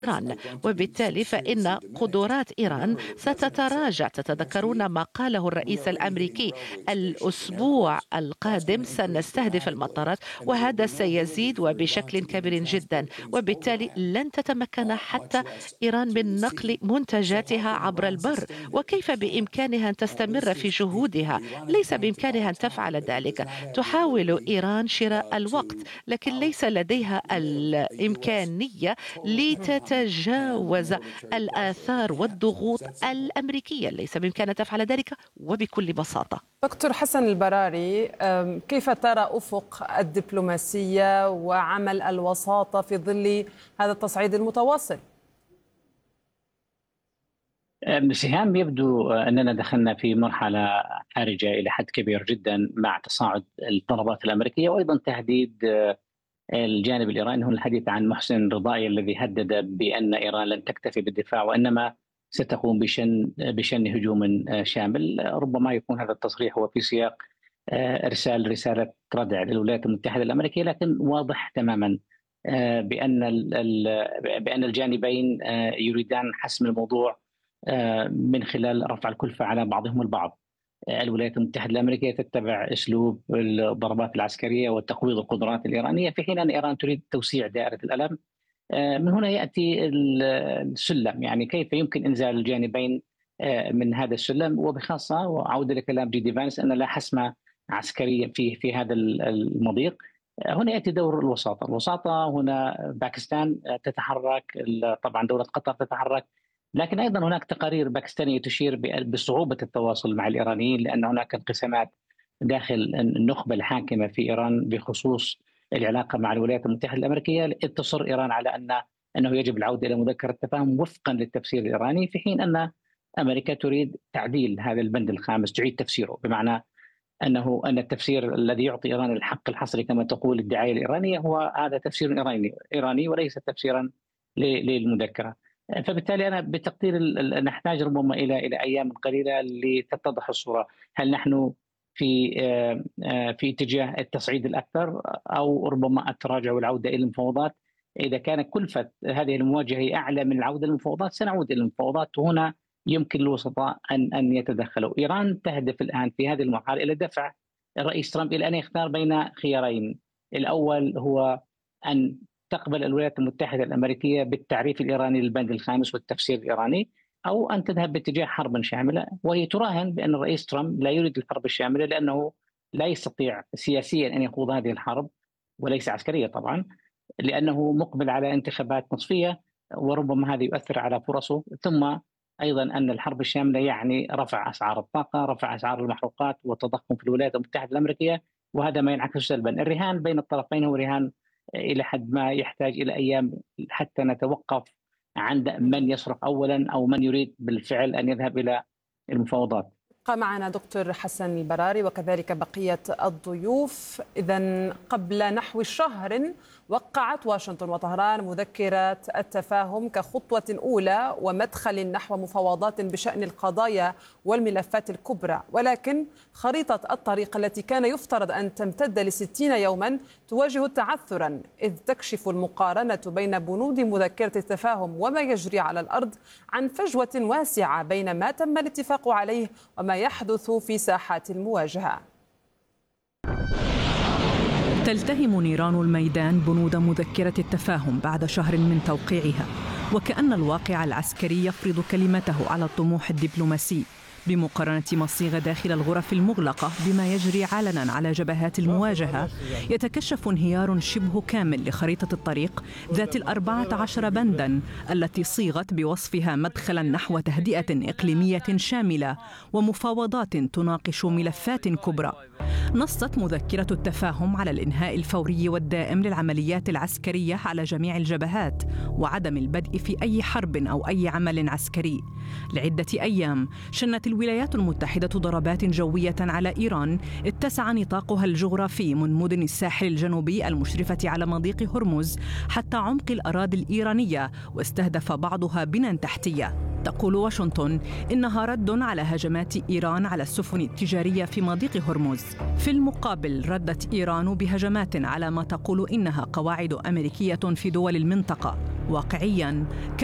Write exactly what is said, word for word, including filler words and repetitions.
إيران، وبالتالي فإن قدرات إيران ستتراجع. تتذكرون ما قاله الرئيس الأمريكي الأسبوع القادم: سنستهدف المطارات، وهذا سيزيد وبشكل كبير جدا، وبالتالي لن تتمكن حتى إيران من نقل منتجاتها عبر البر. وكيف بإمكانها أن تستمر في جهودها؟ ليس بإمكانها أن تفعل ذلك. تحاول إيران شراء الوقت، لكن ليس لديها الإمكانية لتتجاوز الآثار والضغوط الأمريكية. ليس بإمكانها تفعل ذلك وبكل بساطة. دكتور حسن البراري، كيف ترى أفق الدبلوماسية وعمل الوساطة في ظل هذا التصعيد المتواصل؟ بسهام يبدو أننا دخلنا في مرحلة حرجة إلى حد كبير جدا مع تصاعد الضربات الأمريكية، وأيضا تهديد الجانب الإيراني. هو الحديث عن محسن رضائي الذي هدد بأن إيران لن تكتفي بالدفاع وإنما ستقوم بشن بشن هجوم شامل. ربما يكون هذا التصريح هو في سياق إرسال رسالة ردع للولايات المتحدة الأمريكية، لكن واضح تماما بأن بأن الجانبين يريدان حسم الموضوع من خلال رفع الكلفة على بعضهم البعض. الولايات المتحدة الأمريكية تتبع أسلوب الضربات العسكرية وتقويض القدرات الإيرانية، في حين أن إيران تريد توسيع دائرة الألم. من هنا يأتي السلم، يعني كيف يمكن إنزال الجانبين من هذا السلم، وبخاصة وعودة لكلام جيدي فانس أن لا حسم عسكري في في هذا المضيق. هنا يأتي دور الوساطة. الوساطة هنا باكستان تتحرك، طبعا دولة قطر تتحرك، لكن أيضا هناك تقارير باكستانية تشير بصعوبة التواصل مع الإيرانيين، لأن هناك انقسامات داخل النخبة الحاكمة في إيران بخصوص العلاقة مع الولايات المتحدة الأمريكية. إذ تصر إيران على أن أنه يجب العودة إلى مذكرة التفاهم وفقا للتفسير الإيراني، في حين أن أمريكا تريد تعديل هذا البند الخامس، تعيد تفسيره، بمعنى أنه أن التفسير الذي يعطي إيران الحق الحصري كما تقول الدعاية الإيرانية هو هذا تفسير إيراني إيراني وليس تفسيرا للمذكرة. فبالتالي أنا بتقدير نحتاج ربما إلى إلى أيام قليلة لتتضح الصورة. هل نحن في في اتجاه التصعيد الأكثر أو ربما التراجع والعودة إلى المفاوضات؟ إذا كان كلفة هذه المواجهة أعلى من العودة إلى المفاوضات سنعود إلى المفاوضات، وهنا يمكن للوسطاء أن أن يتدخلوا. إيران تهدف الآن في هذه المرحلة إلى دفع الرئيس ترامب إلى أن يختار بين خيارين. الأول هو أن تقبل الولايات المتحدة الأمريكية بالتعريف الإيراني للبند الخامس والتفسير الإيراني، أو أن تذهب باتجاه حرب شاملة. وهي تراهن بأن الرئيس ترامب لا يريد الحرب الشاملة، لأنه لا يستطيع سياسيا أن يخوض هذه الحرب، وليس عسكرية طبعا، لأنه مقبل على انتخابات نصفية وربما هذا يؤثر على فرصه. ثم أيضا أن الحرب الشاملة يعني رفع أسعار الطاقة، رفع أسعار المحروقات والتضخم في الولايات المتحدة الأمريكية، وهذا ما ينعكس سلبا. الرهان بين الطرفين هو رهان إلى حد ما يحتاج إلى أيام حتى نتوقف عند من يصرخ أولا أو من يريد بالفعل أن يذهب إلى المفاوضات. بقى معنا دكتور حسن البراري وكذلك بقية الضيوف. إذن قبل نحو شهر وقعت واشنطن وطهران مذكرة التفاهم كخطوة أولى ومدخل نحو مفاوضات بشأن القضايا والملفات الكبرى، ولكن خريطة الطريق التي كان يفترض أن تمتد لستين يوما تواجه تعثرا، إذ تكشف المقارنة بين بنود مذكرة التفاهم وما يجري على الأرض عن فجوة واسعة بين ما تم الاتفاق عليه وما يحدث في ساحات المواجهة. تلتهم نيران الميدان بنود مذكرة التفاهم بعد شهر من توقيعها، وكأن الواقع العسكري يفرض كلمته على الطموح الدبلوماسي، بمقارنة ما صيغ داخل الغرف المغلقة بما يجري علنا على جبهات المواجهة. يتكشف انهيار شبه كامل لخريطة الطريق ذات الأربعة عشر بنداً التي صيغت بوصفها مدخلاً نحو تهدئة إقليمية شاملة ومفاوضات تناقش ملفات كبرى. نصت مذكرة التفاهم على الإنهاء الفوري والدائم للعمليات العسكرية على جميع الجبهات وعدم البدء في أي حرب أو أي عمل عسكري. لعدة أيام شنت الولايات المتحدة ضربات جوية على إيران اتسع نطاقها الجغرافي من مدن الساحل الجنوبي المشرفة على مضيق هرمز حتى عمق الأراضي الإيرانية، واستهدف بعضها بنى تحتية. تقول واشنطن إنها رد على هجمات إيران على السفن التجارية في مضيق هرمز. في المقابل ردت إيران بهجمات على ما تقول إنها قواعد أمريكية في دول المنطقة، واقعياً